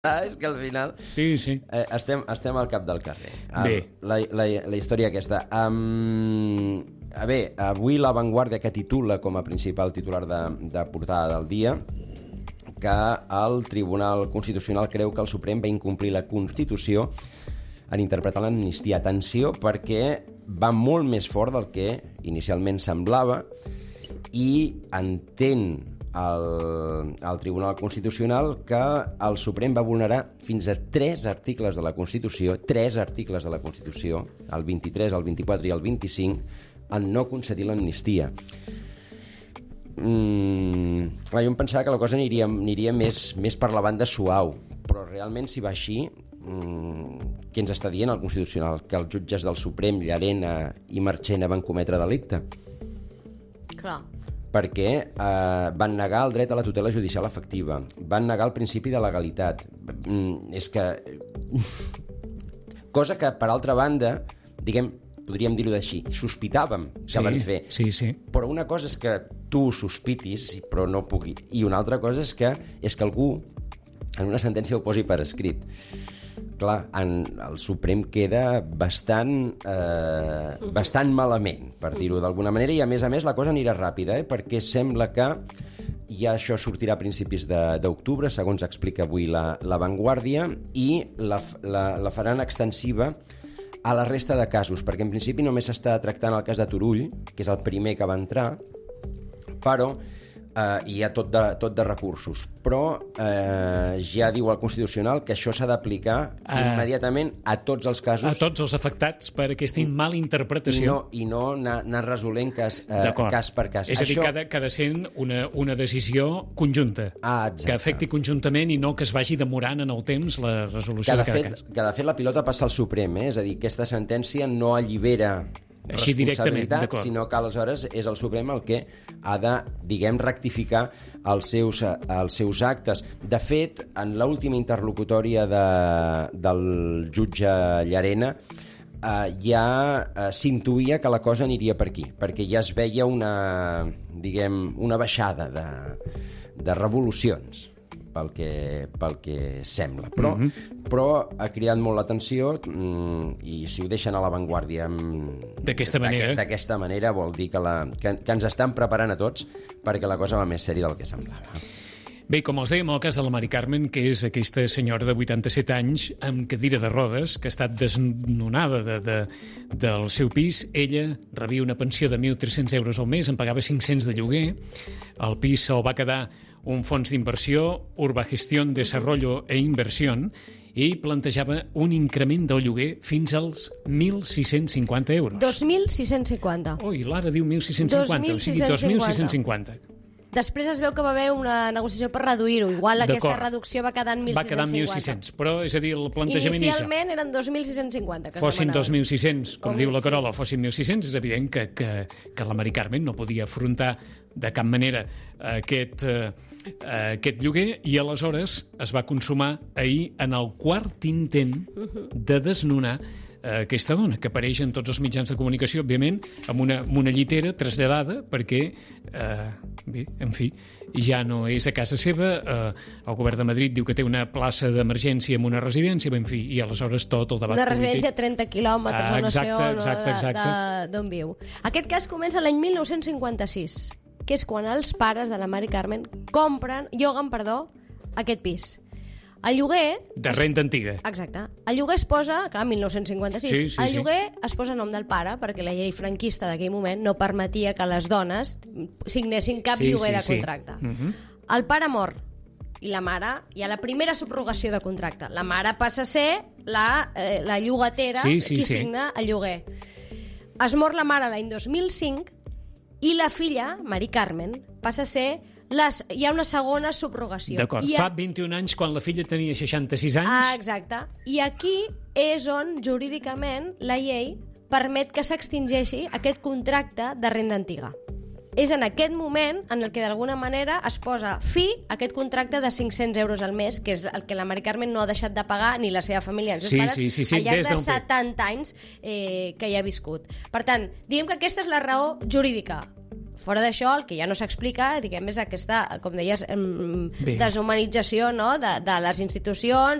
És que al final estem al cap del carrer. Bé. La història aquesta. Avui La Vanguardia, que titula com a principal titular de portada del dia que el Tribunal Constitucional creu que el Suprem va incomplir la Constitució en interpretar l'amnistia. Atenció, perquè va molt més fort del que inicialment semblava i entén el Tribunal Constitucional que el Suprem va vulnerar fins a 3 articles de la Constitució, el 23, el 24 i el 25, en no concedir l'amnistia. Jo em pensava que la cosa aniria més per la banda suau, però realment si va així, què ens està dient el Constitucional? Que els jutges del Suprem, Llarena i Marchena, van cometre delicte? Clar. Perquè van negar el dret a la tutela judicial efectiva, van negar el principi de legalitat. És que... cosa que, per altra banda, podríem dir-ho d'així, sospitàvem que van fer. Sí. Però una cosa és que tu sospitis, però no pugui. I una altra cosa és que algú en una sentència ho posi per escrit. Clar, el Suprem queda bastant malament, per dir-ho d'alguna manera, i a més la cosa anirà ràpida, perquè sembla que ja això sortirà a principis d'octubre, segons explica avui la Vanguardia, i la faran extensiva a la resta de casos, perquè en principi només s'està tractant el cas de Turull, que és el primer que va entrar, però hi ha tot de recursos, però ja diu el Constitucional que això s'ha d'aplicar immediatament a tots els casos, a tots els afectats per aquesta mala interpretació, i no anar resolent cas per cas. És a dir, que ha de ser una decisió conjunta, que afecti conjuntament i no que es vagi demorant en el temps la resolució de cada cas. Que de fet la pilota passa al Suprem, és a dir, aquesta sentència no allibera així responsabilitat, sinó que aleshores és el Suprem el que ha de, rectificar els seus actes. De fet, en l'última interlocutòria del jutge Llarena ja s'intuïa que la cosa aniria per aquí, perquè ja es veia una baixada de revolucions, pel que sembla. Però ha cridat molt l'atenció, i si ho deixen a La Vanguardia d'aquesta manera vol dir que ens estan preparant a tots perquè la cosa va més sèria del que semblava. Bé, com els dèiem, el cas de la Mari Carmen, que és aquesta senyora de 87 anys amb cadira de rodes, que ha estat desnonada del seu pis. Ella rebia una pensió de 1.300 euros al mes, en pagava 500 de lloguer. El pis se'l va quedar un fons d'inversió, Urbagestión, Desarrollo e Inversión, i plantejava un increment del lloguer fins als 1.650 euros. 2.650. Ui, l'ara diu 1.650, o sigui, 2.650. Després es veu que va haver una negociació per reduir-ho. Igual aquesta reducció va quedar en 1.650. Va quedar en 1.600, però, és a dir, el plantejament inicialment eren 2.650. Fossin 2.600, com diu la Carola, fossin 1.600, és evident que la Mari Carmen no podia afrontar de cap manera aquest lloguer, i aleshores es va consumar ahir en el quart intent de desnonar aquesta dona, que apareix en tots els mitjans de comunicació, òbviament, amb una llitera traslladada, perquè, bé, en fi, ja no és a casa seva. El govern de Madrid diu que té una plaça d'emergència en una residència, en fi, i aleshores tot el debat polític... Una residència a 30 quilòmetres d'on viu. Aquest cas comença l'any 1956, que és quan els pares de la Mari Carmen lloguen aquest pis. El lloguer... De renda antiga. Exacte. El lloguer es posa... Clar, 1956. El lloguer es posa a nom del pare, perquè la llei franquista d'aquell moment no permetia que les dones signessin cap lloguer de contracte. El pare mor, i la mare hi ha la primera subrogació de contracte. La mare passa a ser la llogatera qui signa el lloguer. Es mor la mare l'any 2005 i la filla, Mari Carmen, passa a ser... hi ha una segona subrogació. D'acord, fa 21 anys, quan la filla tenia 66 anys... Exacte. I aquí és on, jurídicament, la llei permet que s'extingeixi aquest contracte de renda antiga. És en aquest moment en el que d'alguna manera es posa fi a aquest contracte de 500 euros al mes, que és el que la Mari Carmen no ha deixat de pagar ni la seva família, els seus pares, al llarg de 70 anys que hi ha viscut. Per tant, diguem que aquesta és la raó jurídica. fora d'això, el que ja no s'explica, diguem, és aquesta, com deies, deshumanització, no?, de les institucions,